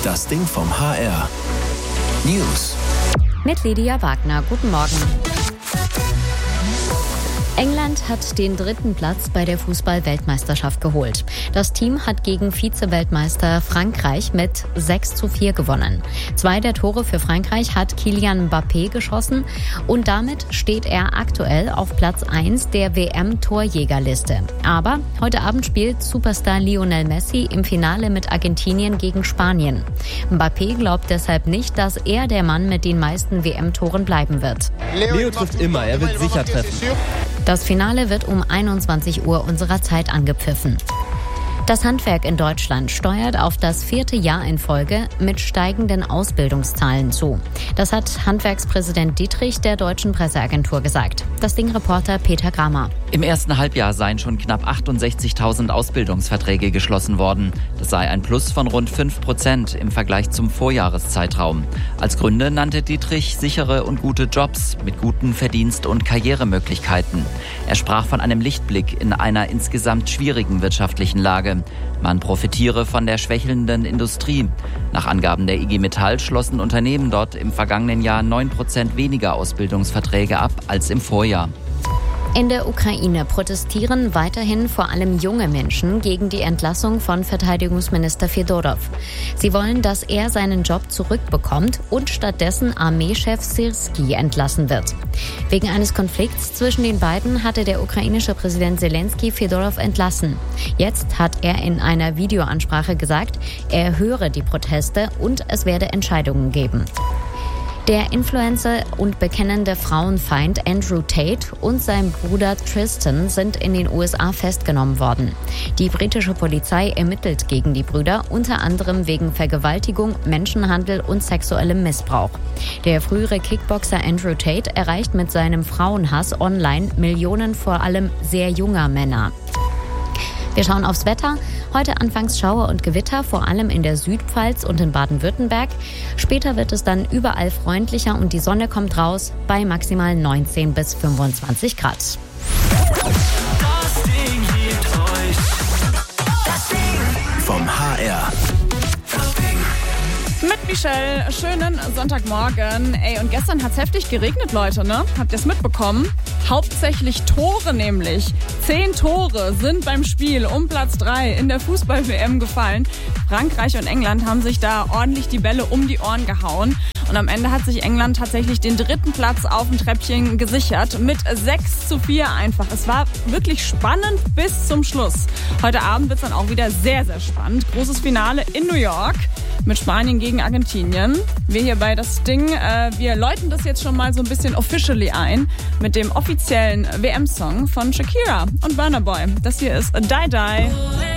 Das Ding vom HR. News. Mit Lydia Wagner. Guten Morgen. England hat den 3. Platz bei der Fußball-Weltmeisterschaft geholt. Das Team hat gegen Vize-Weltmeister Frankreich mit 6:4 gewonnen. 2 der Tore für Frankreich hat Kylian Mbappé geschossen und damit steht er aktuell auf Platz 1 der WM-Torjägerliste. Aber heute Abend spielt Superstar Lionel Messi im Finale mit Argentinien gegen Spanien. Mbappé glaubt deshalb nicht, dass er der Mann mit den meisten WM-Toren bleiben wird. Leo trifft immer, er wird sicher treffen. Das Finale wird um 21 Uhr unserer Zeit angepfiffen. Das Handwerk in Deutschland steuert auf das 4. Jahr in Folge mit steigenden Ausbildungszahlen zu. Das hat Handwerkspräsident Dietrich der Deutschen Presseagentur gesagt. Das Ding-Reporter Peter Kramer. Im ersten Halbjahr seien schon knapp 68.000 Ausbildungsverträge geschlossen worden. Das sei ein Plus von rund 5% im Vergleich zum Vorjahreszeitraum. Als Gründe nannte Dietrich sichere und gute Jobs mit guten Verdienst- und Karrieremöglichkeiten. Er sprach von einem Lichtblick in einer insgesamt schwierigen wirtschaftlichen Lage. Man profitiere von der schwächelnden Industrie. Nach Angaben der IG Metall schlossen Unternehmen dort im vergangenen Jahr 9% weniger Ausbildungsverträge ab als im Vorjahr. In der Ukraine protestieren weiterhin vor allem junge Menschen gegen die Entlassung von Verteidigungsminister Fedorov. Sie wollen, dass er seinen Job zurückbekommt und stattdessen Armeechef Syrskyi entlassen wird. Wegen eines Konflikts zwischen den beiden hatte der ukrainische Präsident Zelensky Fedorov entlassen. Jetzt hat er in einer Videoansprache gesagt, er höre die Proteste und es werde Entscheidungen geben. Der Influencer und bekennende Frauenfeind Andrew Tate und sein Bruder Tristan sind in den USA festgenommen worden. Die britische Polizei ermittelt gegen die Brüder, unter anderem wegen Vergewaltigung, Menschenhandel und sexuellem Missbrauch. Der frühere Kickboxer Andrew Tate erreicht mit seinem Frauenhass online Millionen vor allem sehr junger Männer. Wir schauen aufs Wetter. Heute anfangs Schauer und Gewitter, vor allem in der Südpfalz und in Baden-Württemberg. Später wird es dann überall freundlicher und die Sonne kommt raus bei maximal 19 bis 25 Grad. Das Ding liebt euch. Das Ding vom HR. Das Ding. Mit Michelle, schönen Sonntagmorgen. Und gestern hat es heftig geregnet, Leute, ne? Habt ihr es mitbekommen? Hauptsächlich Tore nämlich. 10 Tore sind beim Spiel um Platz 3 in der Fußball-WM gefallen. Frankreich und England haben sich da ordentlich die Bälle um die Ohren gehauen. Und am Ende hat sich England tatsächlich den 3. Platz auf dem Treppchen gesichert. Mit 6:4 einfach. Es war wirklich spannend bis zum Schluss. Heute Abend wird es dann auch wieder sehr, sehr spannend. Großes Finale in New York mit Spanien gegen Argentinien. Wir hier bei Das Ding, wir läuten das jetzt schon mal so ein bisschen officially ein mit dem offiziellen WM-Song von Shakira und Burna Boy. Das hier ist Die Die.